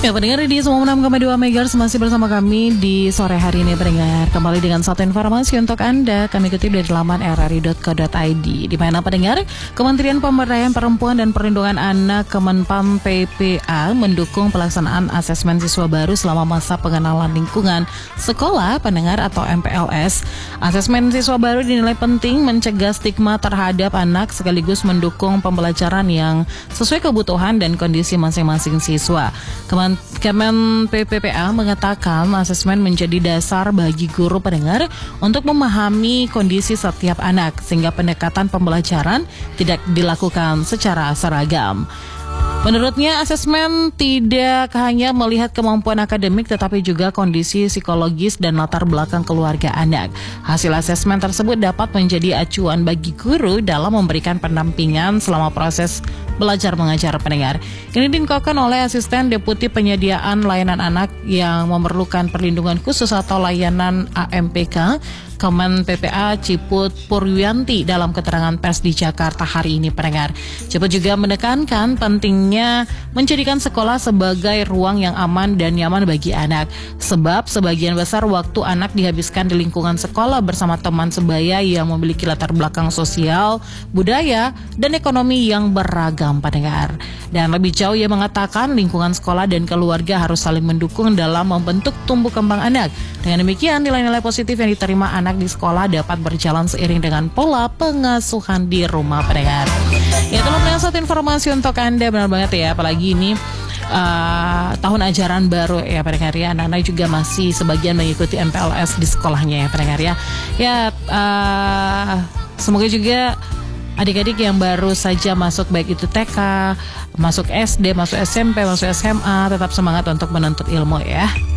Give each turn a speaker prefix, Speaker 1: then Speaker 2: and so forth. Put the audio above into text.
Speaker 1: Ya pendengar di 96,2 MHz masih bersama kami di sore hari ini pendengar. Kembali dengan satu informasi untuk Anda. Kami kutip dari laman rri.co.id. Di mana pendengar, Kementerian Pemberdayaan Perempuan dan Perlindungan Anak Kemenpam PPA mendukung pelaksanaan asesmen siswa baru selama masa pengenalan lingkungan sekolah pendengar atau MPLS. Asesmen siswa baru dinilai penting mencegah stigma terhadap anak sekaligus mendukung pembelajaran yang sesuai kebutuhan dan kondisi masing-masing siswa. Kemen PPPA mengatakan asesmen menjadi dasar bagi guru pendengar untuk memahami kondisi setiap anak sehingga pendekatan pembelajaran tidak dilakukan secara seragam. Menurutnya, asesmen tidak hanya melihat kemampuan akademik tetapi juga kondisi psikologis dan latar belakang keluarga anak. Hasil asesmen tersebut dapat menjadi acuan bagi guru dalam memberikan pendampingan selama proses belajar mengajar pendengar. Ini diungkapkan oleh Asisten Deputi Penyediaan Layanan Anak yang memerlukan perlindungan khusus atau layanan AMPK Kemen PPA Ciput Purwianti dalam keterangan pers di Jakarta hari ini pendengar. Ciput juga menekankan pentingnya menjadikan sekolah sebagai ruang yang aman dan nyaman bagi anak. Sebab sebagian besar waktu anak dihabiskan di lingkungan sekolah bersama teman sebaya yang memiliki latar belakang sosial, budaya, dan ekonomi yang beragam pendengar. Dan lebih jauh ia mengatakan lingkungan sekolah dan keluarga harus saling mendukung dalam membentuk tumbuh kembang anak. Dengan demikian nilai-nilai positif yang diterima anak di sekolah dapat berjalan seiring dengan pola pengasuhan di rumah pendengar. Ya, itulah pendengar satu informasi untuk Anda, benar banget ya, apalagi ini tahun ajaran baru ya pendengar ya. Anak-anak juga masih sebagian mengikuti MPLS di sekolahnya ya pendengar ya. Ya, semoga juga adik-adik yang baru saja masuk baik itu TK, masuk SD, masuk SMP, masuk SMA tetap semangat untuk menuntut ilmu ya.